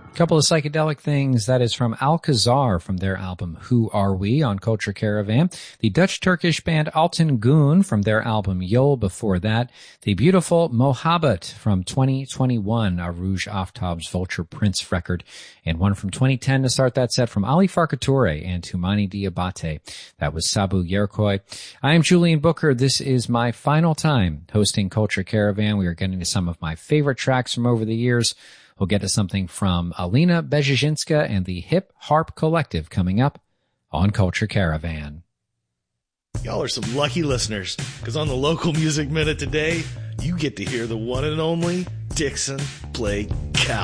Couple of psychedelic things. That is from Alcazar from their album Who Are We on Culture Caravan. The Dutch-Turkish band Alten Goon from their album Yol before that. The beautiful Mohabbat from 2021, a Rouge Aftab's Vulture Prince record. And one from 2010 to start that set from Ali Farkature and Toumani Diabate. That was Sabu Yerkoy. I am Julian Booker. This is my final time hosting Culture Caravan. We are getting to some of my favorite tracks from over the years. We'll get to something from Alina Bezhezhinska and the Hip Harp Collective coming up on Culture Caravan. Y'all are some lucky listeners, because on the Local Music Minute today, you get to hear the one and only Dixon play